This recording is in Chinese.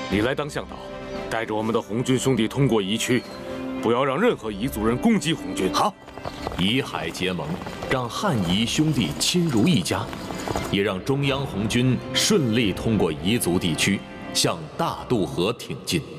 你来当向导，带着我们的红军兄弟通过夷区，不要让任何彝族人攻击红军。 好， 夷海结盟，让汉彝兄弟亲如一家，也让中央红军顺利通过彝族地区，向大渡河挺进。